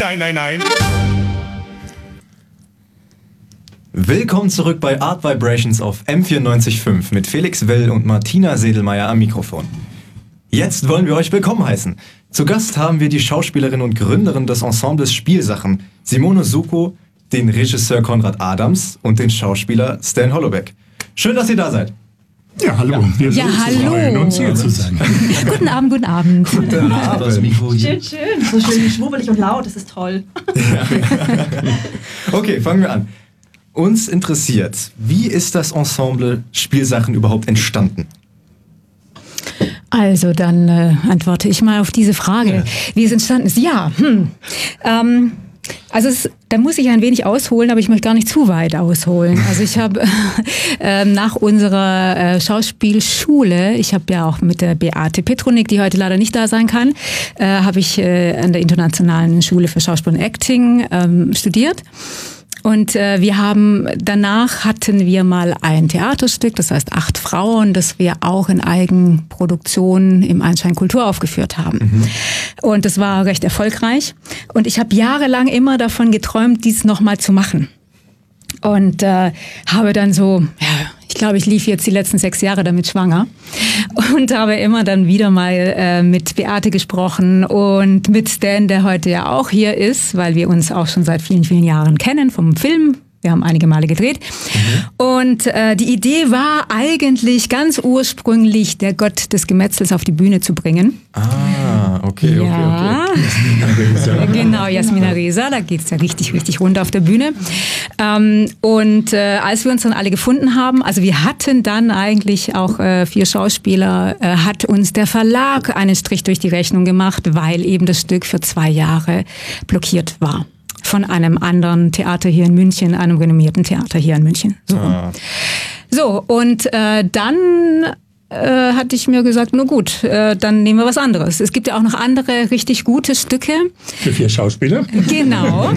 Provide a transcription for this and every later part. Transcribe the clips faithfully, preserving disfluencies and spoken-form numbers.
nein, nein, nein. Willkommen zurück bei Art Vibrations auf M vierundneunzig Komma fünf mit Felix Well und Martina Sedelmeier am Mikrofon. Jetzt wollen wir euch willkommen heißen. Zu Gast haben wir die Schauspielerin und Gründerin des Ensembles Spielsachen, Simone Suko, den Regisseur Konrad Adams und den Schauspieler Stan Holoback. Schön, dass ihr da seid. Ja, hallo. Ja, wir ja, hallo. freuen uns, hier zu sein. Guten Abend, guten Abend. Guten Abend. Schön, schön. So schön schwurbelig und laut, das ist toll. Okay, fangen wir an. Uns interessiert, wie ist das Ensemble Spielsachen überhaupt entstanden? Also, dann äh, antworte ich mal auf diese Frage. Ja. Wie es entstanden ist? Ja, hm. ähm, also es, da muss ich ein wenig ausholen, aber ich möchte gar nicht zu weit ausholen. Also ich habe äh, nach unserer äh, Schauspielschule, ich habe ja auch mit der Beate Petronik, die heute leider nicht da sein kann, äh, habe ich äh, an der Internationalen Schule für Schauspiel und Acting ähm, studiert. Und äh, wir haben, danach hatten wir mal ein Theaterstück, das heißt Acht Frauen, das wir auch in Eigenproduktion im Einstein Kultur aufgeführt haben. Mhm. Und das war recht erfolgreich. Und ich habe jahrelang immer davon geträumt, dies nochmal zu machen. Und äh, habe dann so, ja, ich glaube, ich lief jetzt die letzten sechs Jahre damit schwanger und habe immer dann wieder mal äh, mit Beate gesprochen und mit Stan, der heute ja auch hier ist, weil wir uns auch schon seit vielen, vielen Jahren kennen vom Film. Wir haben einige Male gedreht. Mhm. Und äh, die Idee war eigentlich ganz ursprünglich, der Gott des Gemetzels auf die Bühne zu bringen. Ah, okay, okay, ja. okay. Jasmina Reza. Genau, Jasmina Reza, da geht's ja richtig, richtig rund auf der Bühne. Ähm, und äh, als wir uns dann alle gefunden haben, also wir hatten dann eigentlich auch äh, vier Schauspieler, äh, hat uns der Verlag einen Strich durch die Rechnung gemacht, weil eben das Stück für zwei Jahre blockiert war. Von einem anderen Theater hier in München, einem renommierten Theater hier in München. So, ah. so und äh, dann äh, hatte ich mir gesagt, na gut, äh, dann nehmen wir was anderes. Es gibt ja auch noch andere richtig gute Stücke. Für vier Schauspieler? Genau.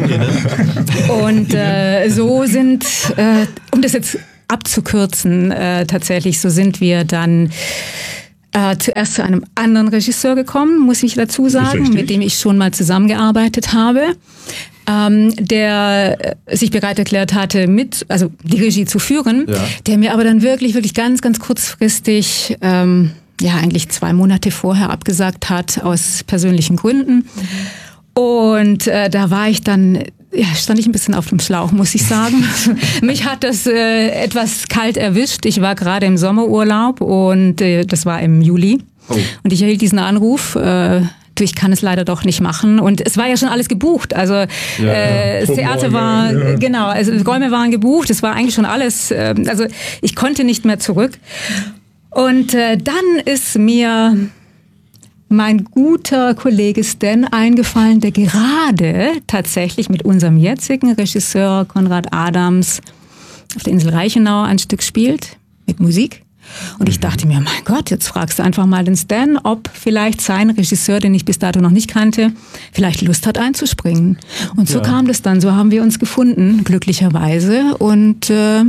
Und äh, so sind, äh, um das jetzt abzukürzen, äh, tatsächlich, so sind wir dann Äh, zuerst zu einem anderen Regisseur gekommen, muss ich dazu sagen, mit dem ich schon mal zusammengearbeitet habe, ähm, der sich bereit erklärt hatte, mit, also die Regie zu führen, ja. Der mir aber dann wirklich, wirklich ganz, ganz kurzfristig, ähm, ja eigentlich zwei Monate vorher abgesagt hat, aus persönlichen Gründen. Mhm. Und äh, da war ich dann, ja, stand ich ein bisschen auf dem Schlauch, muss ich sagen. Mich hat das äh, etwas kalt erwischt. Ich war gerade im Sommerurlaub und äh, das war im Juli. Oh. Und ich erhielt diesen Anruf, äh, du, ich kann es leider doch nicht machen. Und es war ja schon alles gebucht. Also ja, äh, das Theater war, ja. genau, also Räume waren gebucht. Es war eigentlich schon alles, äh, also ich konnte nicht mehr zurück. Und äh, dann ist mir mein guter Kollege Stan eingefallen, der gerade tatsächlich mit unserem jetzigen Regisseur Konrad Adams auf der Insel Reichenau ein Stück spielt, mit Musik. Und ich dachte mir, mein Gott, jetzt fragst du einfach mal den Stan, ob vielleicht sein Regisseur, den ich bis dato noch nicht kannte, vielleicht Lust hat einzuspringen. Und so ja. kam das dann, so haben wir uns gefunden, glücklicherweise. Und äh,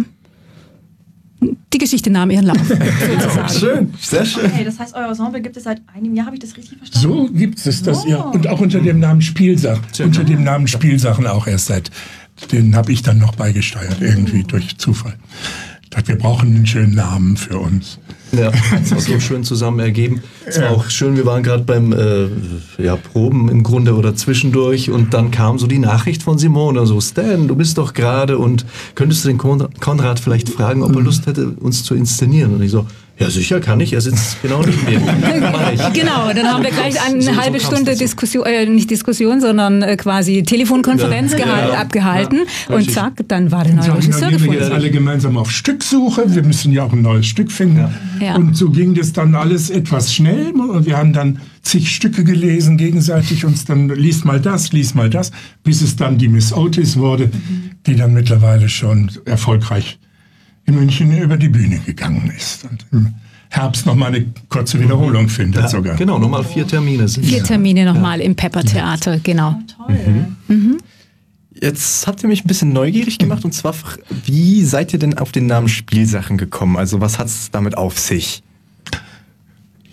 die Geschichte nahm ihren Lauf. Schön, sehr schön. Okay, das heißt, euer Ensemble gibt es seit einem Jahr, habe ich das richtig verstanden? So gibt es das, oh. ja. Und auch unter dem Namen Spielsachen. Unter dem Namen Spielsachen auch erst seit. Den habe ich dann noch beigesteuert, irgendwie durch Zufall. Ich dachte, wir brauchen einen schönen Namen für uns. Ja, das war so schön zusammen ergeben. Es war auch schön, wir waren gerade beim äh, ja, Proben im Grunde oder zwischendurch und dann kam so die Nachricht von Simone, so Stan, du bist doch gerade und könntest du den Konrad vielleicht fragen, ob er Lust hätte, uns zu inszenieren? Und ich so, ja sicher kann ich, er sitzt genau neben mir. Genau, dann haben wir gleich eine so, halbe so Stunde Diskussion, äh, nicht Diskussion, sondern äh, quasi Telefonkonferenz ja, gehal- ja, abgehalten ja, und zack, dann war der neue Regisseur gefunden. Wir gehen jetzt alle gemeinsam auf Stücksuche, wir müssen ja auch ein neues Stück finden. Ja. Ja. Und so ging das dann alles etwas schnell und wir haben dann zig Stücke gelesen, gegenseitig uns dann, lies mal das, lies mal das, bis es dann die Miss Otis wurde, mhm. die dann mittlerweile schon erfolgreich in München über die Bühne gegangen ist und im Herbst nochmal eine kurze Wiederholung findet ja, sogar. Genau, nochmal vier Termine sind Vier Termine nochmal ja. im Pepper-Theater, genau. Oh, toll. Mhm. Mhm. Jetzt habt ihr mich ein bisschen neugierig gemacht und zwar, wie seid ihr denn auf den Namen Spielsachen gekommen? Also was hat es damit auf sich?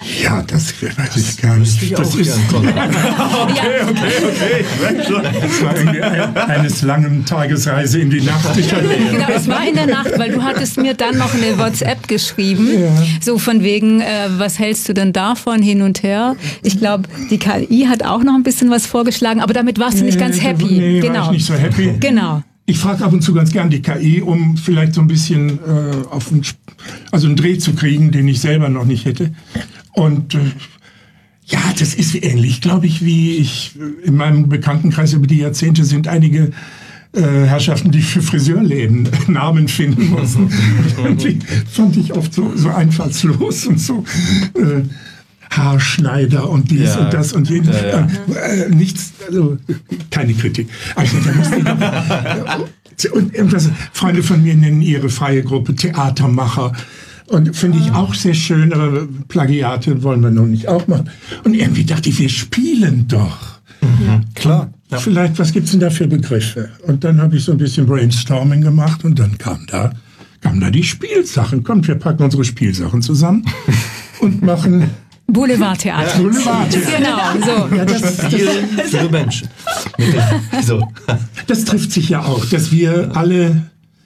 Ja, das weiß ich gar nicht. Ich das auch ist gern, okay, okay, okay. Das war irgendwie ein, eines langen Tagesreise in die Nacht. Ich Genau, es war in der Nacht, weil du hattest mir dann noch eine WhatsApp geschrieben, Ja. so von wegen, äh, was hältst du denn davon hin und her? Ich glaube, die K I hat auch noch ein bisschen was vorgeschlagen, aber damit warst du nicht ganz Nee, happy. Nee, genau. war ich nicht so happy. Genau. Ich frage ab und zu ganz gern die K I, um vielleicht so ein bisschen äh, auf einen, Sp- also einen Dreh zu kriegen, den ich selber noch nicht hätte. Und äh, ja, das ist ähnlich, glaube ich, wie ich äh, in meinem Bekanntenkreis über die Jahrzehnte sind einige äh, Herrschaften, die für Friseurläden Namen finden mussten. Und die fand ich oft so, so einfallslos und so. Äh, Haarschneider und dies Ja. und das und jenes. Ja, ja. Äh, nichts, also keine Kritik. Also da musste ich, und irgendwas, Freunde von mir nennen ihre freie Gruppe Theatermacher. Und finde ich auch sehr schön, aber Plagiate wollen wir noch nicht auch machen. Und irgendwie dachte ich, wir spielen doch. Mhm. Klar. Ja. Vielleicht, was gibt's denn da für Begriffe? Und dann habe ich so ein bisschen Brainstorming gemacht und dann kam da, kamen da die Spielsachen. Kommt, wir packen unsere Spielsachen zusammen und machen Boulevardtheater. Boulevardtheater. Genau, so. Ja, das, das, Spielen für Menschen. Mit dem- so. das trifft sich ja auch, dass wir alle,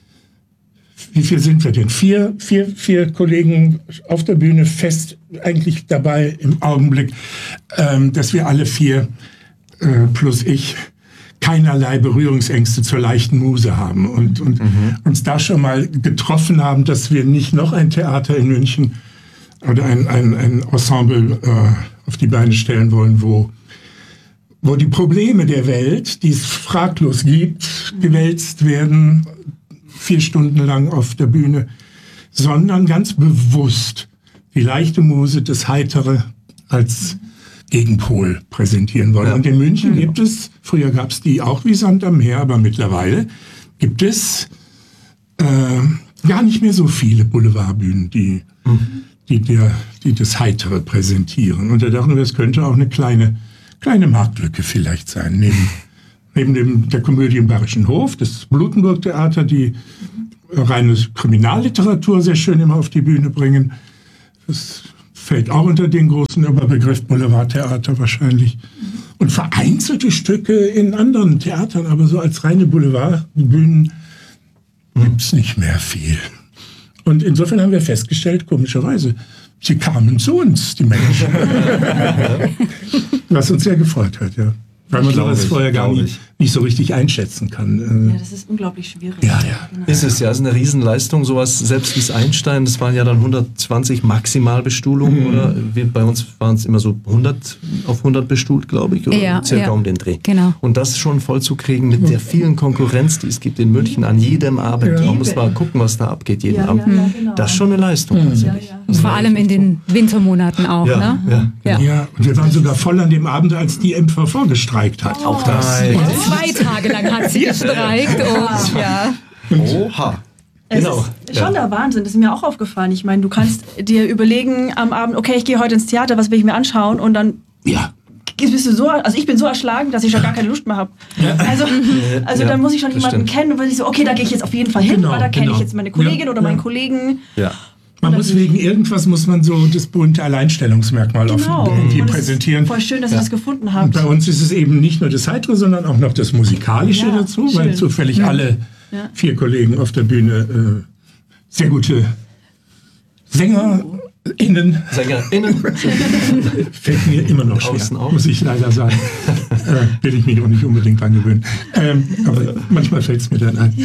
wie viel sind wir denn? Vier, vier, vier Kollegen auf der Bühne fest eigentlich dabei im Augenblick, ähm, dass wir alle vier äh, plus ich keinerlei Berührungsängste zur leichten Muse haben und, und mhm. uns da schon mal getroffen haben, dass wir nicht noch ein Theater in München oder ein, ein, ein Ensemble äh, auf die Beine stellen wollen, wo, wo die Probleme der Welt, die es fraglos gibt, gewälzt werden, vier Stunden lang auf der Bühne, sondern ganz bewusst die leichte Muse, das Heitere als Gegenpol präsentieren wollen. Ja. Und in München mhm. gibt es, früher gab es die auch wie Sand am Meer, aber mittlerweile gibt es äh, gar nicht mehr so viele Boulevardbühnen, die, mhm. die, der, die das Heitere präsentieren. Und da dachten wir, es könnte auch eine kleine, kleine Marktlücke vielleicht sein. Neben, neben dem, der Komödie im Bayerischen Hof, das Blutenburg-Theater, die reine Kriminalliteratur sehr schön immer auf die Bühne bringen. Das fällt auch unter den großen Überbegriff Boulevardtheater wahrscheinlich. Und vereinzelte Stücke in anderen Theatern, aber so als reine Boulevardbühnen gibt's nicht mehr viel. Und insofern haben wir festgestellt, komischerweise, sie kamen zu uns, die Menschen. Was uns sehr gefreut hat, ja. Weil man sowas vorher gar nicht, nicht so richtig einschätzen kann. Ja, das ist unglaublich schwierig. Ja, ja. Genau. Ist es ja, ist eine Riesenleistung, sowas, selbst wie Einstein, das waren ja dann hundertzwanzig Maximalbestuhlungen, mhm. oder? Wir, bei uns waren es immer so hundert auf hundert bestuhlt, glaube ich, oder ja, circa ja. um den Dreh. Genau. Und das schon voll zu kriegen mit der vielen Konkurrenz, die es gibt in München an jedem Abend. Ja. Man muss mal gucken, was da abgeht jeden Ja, Abend. ja, ja, genau. Das ist schon eine Leistung. Mhm. Also Ja, nicht. ja. Das Vor war allem echt in den Wintermonaten auch, Ja, ne? ja, Ja. Ja, und wir waren sogar voll an dem Abend, als die M V V gestreikt hat. Auch das. Zwei Tage lang hat sie gestreikt und ja. Oha. Es Genau. ist schon Ja. der Wahnsinn, das ist mir auch aufgefallen. Ich meine, du kannst dir überlegen am Abend, okay, ich gehe heute ins Theater, was will ich mir anschauen? Und dann Ja. bist du so, also ich bin so erschlagen, dass ich schon gar keine Lust mehr habe. Also, also Ja, dann muss ich schon das jemanden stimmt. kennen und will ich so, okay, da gehe ich jetzt auf jeden Fall hin, Genau, weil da kenne genau. ich jetzt meine Kollegin Ja, oder meinen ja. Kollegen. Ja. Man muss wegen irgendwas, muss man so das bunte Alleinstellungsmerkmal Genau. auf irgendwie Und es ist präsentieren. voll schön, dass ihr das gefunden Und habt. bei uns ist es eben nicht nur das Heitere, sondern auch noch das Musikalische Ja, dazu, weil schön. zufällig alle Ja. vier Kollegen auf der Bühne äh, sehr gute SängerInnen, SängerInnen. fällt mir immer noch schwer, Außen auch. muss ich leider sagen. äh, will ich mich auch nicht unbedingt angewöhnen. Ähm, aber manchmal fällt es mir dann ein.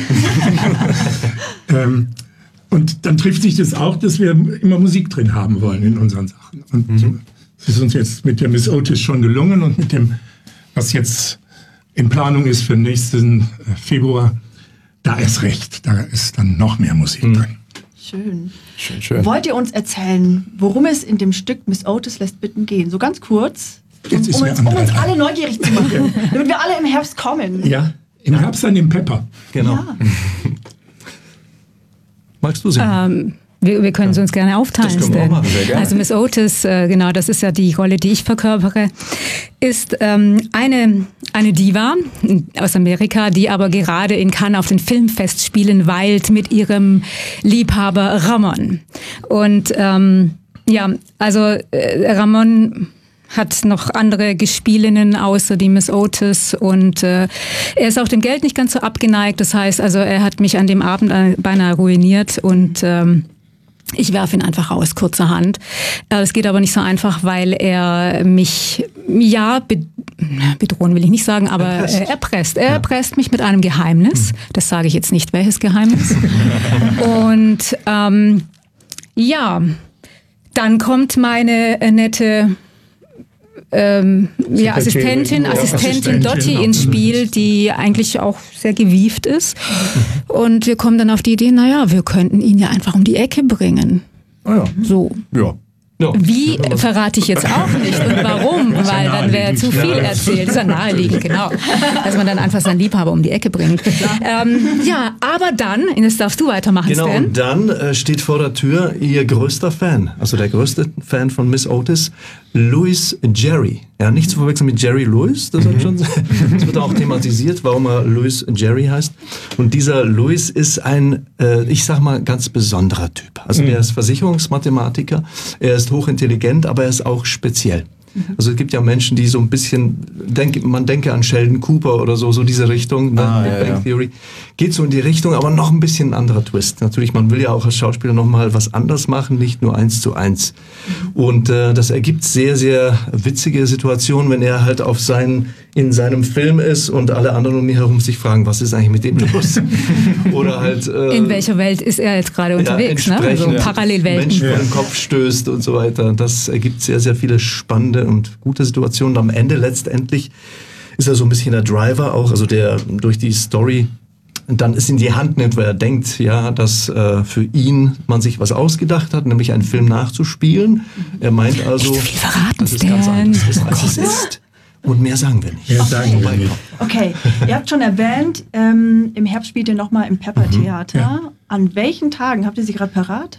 ähm, und dann trifft sich das auch, dass wir immer Musik drin haben wollen in unseren Sachen. Und Mhm. es ist uns jetzt mit der Miss Otis schon gelungen und mit dem, was jetzt in Planung ist für nächsten Februar, da ist recht, da ist dann noch mehr Musik Mhm. drin. Schön. Schön, schön. Wollt ihr uns erzählen, worum es in dem Stück Miss Otis lässt bitten gehen? So ganz kurz, um, Jetzt ist um, mir uns, um uns andere- alle neugierig zu machen, damit wir alle im Herbst kommen. Ja, im Herbst dann den Pepper. Genau. Ja. Magst du singen? Ähm, wir, wir können es uns gerne aufteilen. Das können wir auch Stan. machen, sehr gerne. Also Miss Otis, äh, genau, das ist ja die Rolle, die ich verkörpere, ist ähm, eine, eine Diva aus Amerika, die aber gerade in Cannes auf den Filmfestspielen weilt mit ihrem Liebhaber Ramon. Und ähm, Ja, also äh, Ramon hat noch andere Gespielinnen außer die Miss Otis und äh, er ist auch dem Geld nicht ganz so abgeneigt. Das heißt, also er hat mich an dem Abend beinahe ruiniert und ähm, ich werfe ihn einfach raus, kurzerhand. Es geht aber nicht so einfach, weil er mich, ja, be- bedrohen will ich nicht sagen, aber erpresst. er erpresst. Er ja. erpresst mich mit einem Geheimnis. Das sage ich jetzt nicht, welches Geheimnis. Und ähm, ja, dann kommt meine äh, nette Ähm, ja, Assistentin, ja, Assistentin Assistentin Dotti genau. ins Spiel, die eigentlich auch sehr gewieft ist. Und wir kommen dann auf die Idee, naja, wir könnten ihn ja einfach um die Ecke bringen. Ah ja. So. Ja. Ja. Wie, verrate ich jetzt auch nicht und warum, weil dann wäre zu viel erzählt. Das ist ja naheliegend, genau. Dass man dann einfach seinen Liebhaber um die Ecke bringt. Ähm, ja, aber dann, jetzt darfst du weitermachen, Genau, Stan. und dann äh, steht vor der Tür ihr größter Fan, also der größte Fan von Miss Otis, Louis Jerry. Ja, nicht zu verwechseln mit Jerry Lewis, das, mhm. schon, das wird auch thematisiert, warum er Louis Jerry heißt. Und dieser Louis ist ein, äh, ich sag mal, ganz besonderer Typ. Also mhm. der ist Versicherungsmathematiker, er ist hochintelligent, aber er ist auch speziell. Also es gibt ja Menschen, die so ein bisschen, denk, man denke an Sheldon Cooper oder so, so diese Richtung, ne? Ah, Big ja, Bang ja. Theory. Geht so in die Richtung, aber noch ein bisschen ein anderer Twist. Natürlich, man will ja auch als Schauspieler nochmal was anders machen, nicht nur eins zu eins. Und äh, das ergibt sehr, sehr witzige Situationen, wenn er halt auf seinen, in seinem Film ist und alle anderen um ihn herum sich fragen, was ist eigentlich mit dem los? Oder halt... Äh, in welcher Welt ist er jetzt gerade unterwegs? Ja, ne? Also ja. Parallelwelten. Menschen Ja. vor den Kopf stößt und so weiter. Das ergibt sehr, sehr viele spannende und gute Situationen. Am Ende letztendlich ist er so ein bisschen der Driver auch, also der durch die Story dann es in die Hand nimmt, weil er denkt, ja, dass äh, für ihn man sich was ausgedacht hat, nämlich einen Film nachzuspielen. Er meint also, Nicht so viel verraten, dass es ganz Stan. anders ist, als es ist. Und mehr sagen wir nicht. Mehr sagen wir nicht. Okay, ihr habt schon erwähnt, ähm, im Herbst spielt ihr nochmal im Pepper Theater. ja. An welchen Tagen? Habt ihr sie gerade parat?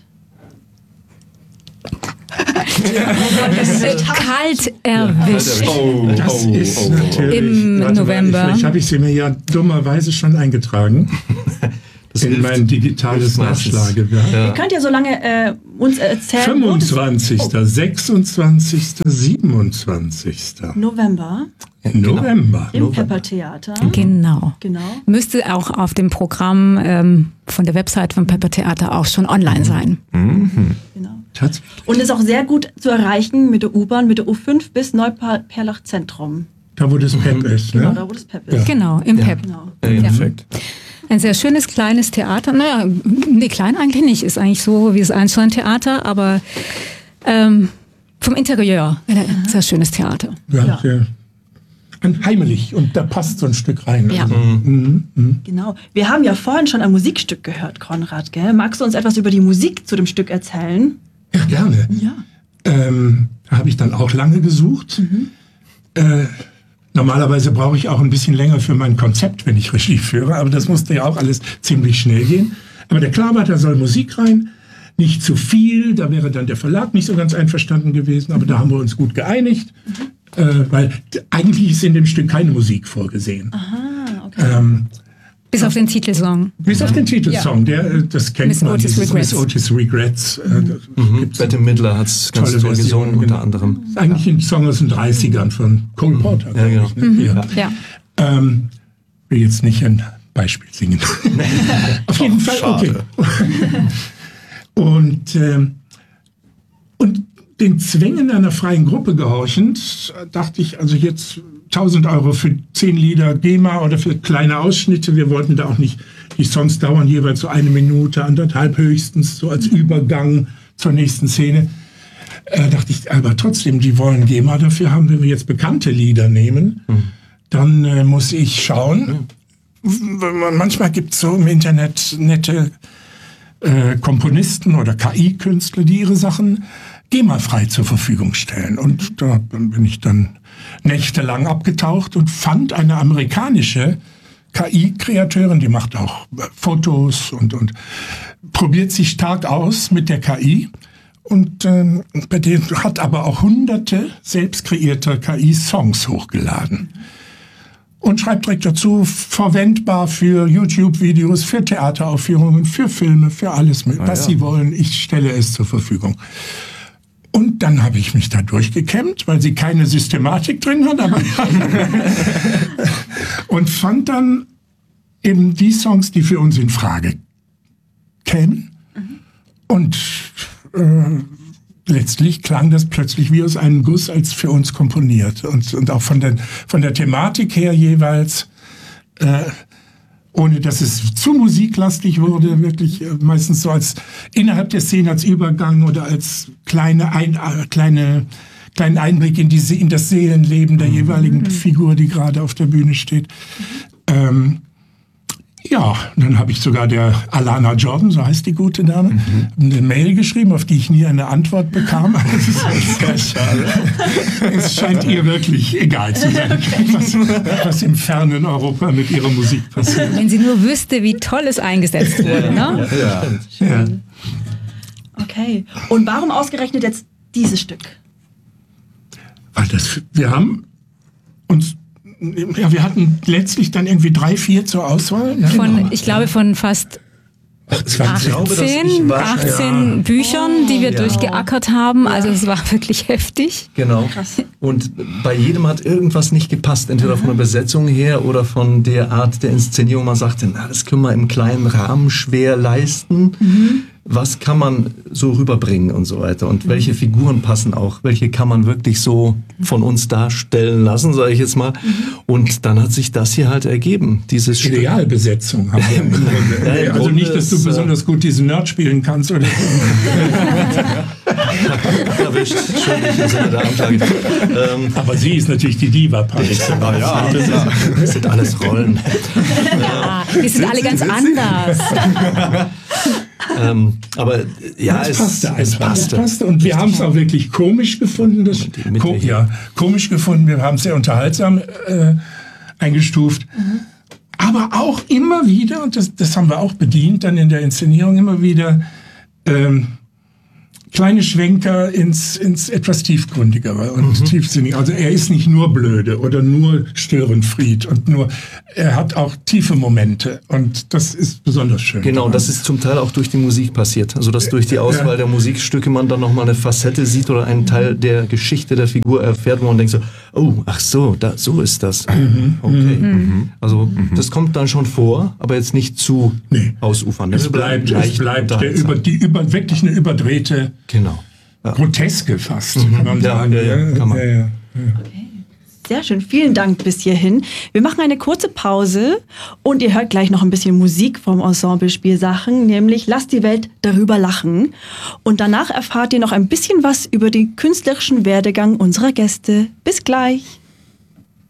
Kalt erwischt. Oh, Das oh, ist oh, oh. natürlich... Im warte mal, November. Vielleicht habe ich sie mir ja dummerweise schon eingetragen. Das in hilft. mein digitales Hilft meistens. Nachschlagewerk. Ja. Ihr könnt ja so lange äh, uns erzählen. fünfundzwanzigsten, sechsundzwanzigsten, siebenundzwanzigsten November November. im Pepper Theater. Genau. Genau. Müsste auch auf dem Programm ähm, von der Website von Pepper Theater auch schon online sein. genau. Tatsächlich. Und ist auch sehr gut zu erreichen mit der U-Bahn, mit der U fünf bis Neuperlach Zentrum. Da wo das Pep ist, Genau, ne? da wo das Pep ist. Genau, im Pep. Genau. Ja, im Endeffekt. Ein sehr schönes kleines Theater. Naja, nee, klein eigentlich nicht. Ist eigentlich so wie das Einstein-Theater, aber ähm, vom Interieur ein sehr schönes Theater. Ja, Ja. Sehr und heimelig. Und da passt so ein Stück rein. Ja. Also, mhm, mhm. Genau. Wir haben ja vorhin schon ein Musikstück gehört, Konrad, gell? Magst du uns etwas über die Musik zu dem Stück erzählen? Ja, gerne. Ja. Ähm, da habe ich dann auch lange gesucht. Äh, normalerweise brauche ich auch ein bisschen länger für mein Konzept, wenn ich Regie führe, aber das musste ja auch alles ziemlich schnell gehen. Aber der klar war, da soll Musik rein, nicht zu viel, da wäre dann der Verlag nicht so ganz einverstanden gewesen, aber da haben wir uns gut geeinigt, äh, weil d- eigentlich ist in dem Stück keine Musik vorgesehen. Ah, okay. Ähm, Bis auf den Titelsong. bis auf den Titelsong, der, äh, das kennt Miss man, Otis dieses Regrets. Miss Otis Regrets. Äh, das Mhm. gibt's Bette Midler hat es ganz tolle toll Version, gesungen, unter genau. anderem. ist eigentlich ein Song aus den dreißigern von Cole Porter. Ja, genau. glaub ich, ne? Ja. Ja. Ähm, will jetzt nicht ein Beispiel singen. Auf jeden Fall, okay. und, ähm, und den Zwängen einer freien Gruppe gehorchend, dachte ich, also jetzt tausend Euro für zehn Lieder GEMA oder für kleine Ausschnitte. Wir wollten da auch nicht, die Songs dauern jeweils so eine Minute, anderthalb höchstens, so als Übergang zur nächsten Szene. Äh, dachte ich, aber trotzdem, die wollen GEMA dafür haben, wenn wir jetzt bekannte Lieder nehmen, mhm. dann äh, muss ich schauen. Mhm. Manchmal gibt es so im Internet nette äh, Komponisten oder K I-Künstler, die ihre Sachen GEMA-frei zur Verfügung stellen. Und da bin ich dann nächtelang abgetaucht und fand eine amerikanische K I-Kreateurin, die macht auch Fotos und, und probiert sich stark aus mit der K I. Und ähm, bei denen hat aber auch hunderte selbst kreierter K I-Songs hochgeladen. Und schreibt direkt dazu, verwendbar für YouTube-Videos, für Theateraufführungen, für Filme, für alles, was ja. Sie wollen. Ich stelle es zur Verfügung. Und dann habe ich mich da durchgekämmt, weil sie keine Systematik drin hat, aber und fand dann eben die Songs, die für uns in Frage kämen. Mhm. Und äh, letztlich klang das plötzlich wie aus einem Guss als für uns komponiert. Und, und auch von der, von der Thematik her jeweils, äh, ohne dass es zu musiklastig wurde, wirklich meistens so als innerhalb der Szene als Übergang oder als kleine ein, äh, kleine kleinen Einblick in die in das Seelenleben der jeweiligen mhm. Figur, die gerade auf der Bühne steht. Mhm. Ähm, ja, dann habe ich sogar der Alana Jordan, so heißt die gute Dame, mhm. eine Mail geschrieben, auf die ich nie eine Antwort bekam. Das ist sehr schade. Es scheint ihr wirklich egal zu sein, okay. was, was im fernen Europa mit ihrer Musik passiert. Wenn sie nur wüsste, wie toll es eingesetzt wurde. Ne? Ja. Ja. Ja. Okay. Und warum ausgerechnet jetzt dieses Stück? Weil das, wir haben uns Ja, wir hatten letztlich dann irgendwie drei, vier zur Auswahl. Ne? Von, genau. ich glaube, von fast zwanzig. achtzehn, achtzehn ja. Büchern, die wir oh. durchgeackert haben. Also es war wirklich heftig. Genau. Krass. Und bei jedem hat irgendwas nicht gepasst. Entweder von der Besetzung her oder von der Art der Inszenierung. Man sagte, na, das können wir im kleinen Rahmen schwer leisten. Mhm. Was kann man so rüberbringen und so weiter? Und welche Figuren passen auch? Welche kann man wirklich so von uns darstellen lassen, sage ich jetzt mal? Und dann hat sich das hier halt ergeben. Dieses Idealbesetzung haben wir im Grunde. Ja, also nicht, dass du besonders gut diesen Nerd spielen kannst oder erwischt, schön nicht im Sinne der Anklage. Ähm, Aber sie ist natürlich die Diva par excellence. Ja, das, ja. das sind alles Rollen. Ja, die sind alle ganz anders. ähm, aber ja, es, es passte es einfach. passte. Es passte. Und wir haben es auch wirklich komisch gefunden. Das Ko ja, komisch gefunden. Wir haben es sehr unterhaltsam äh, eingestuft. Mhm. Aber auch immer wieder, und das, das haben wir auch bedient dann in der Inszenierung, immer wieder ähm, kleine Schwenker ins, ins etwas tiefgründigere und mhm. tiefsinnige. Also er ist nicht nur blöde oder nur Störenfried und nur, er hat auch tiefe Momente und das ist besonders schön. Genau, das ist zum Teil auch durch die Musik passiert. Also dass durch die Auswahl ja. der Musikstücke man dann nochmal eine Facette sieht oder einen Teil der Geschichte der Figur erfährt, wo man denkt so, oh, ach so, da, so ist das. Mhm. Okay. Mhm. Also mhm. das kommt dann schon vor, aber jetzt nicht zu nee. ausufern. Es bleibt, es bleibt der über, die über, wirklich eine überdrehte Genau. Ja. Groteske fast, mhm. kann man ja, sagen. Ja, ja, kann man. Ja, ja, ja. Okay. Sehr schön, vielen Dank bis hierhin. Wir machen eine kurze Pause und ihr hört gleich noch ein bisschen Musik vom Ensemble Spielsachen, nämlich Lass die Welt darüber lachen. Und danach erfahrt ihr noch ein bisschen was über den künstlerischen Werdegang unserer Gäste. Bis gleich.